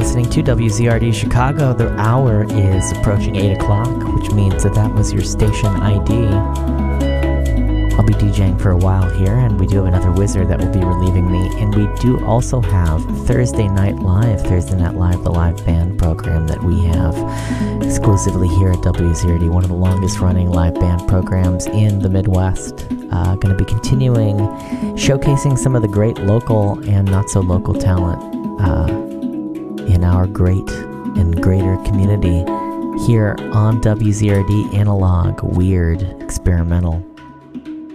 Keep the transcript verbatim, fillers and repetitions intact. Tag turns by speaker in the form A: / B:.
A: listening to W Z R D Chicago. The hour is approaching eight o'clock, which means that that was your station I D. I'll be DJing for a while here, and we do have another wizard that will be relieving me. And we do also have Thursday Night Live, Thursday Night Live, the live band program that we have exclusively here at W Z R D, one of the longest running live band programs in the Midwest. Uh, going to be continuing showcasing some of the great local and not so local talent uh, in our great and greater community here on W Z R D Analog, Weird, Experimental.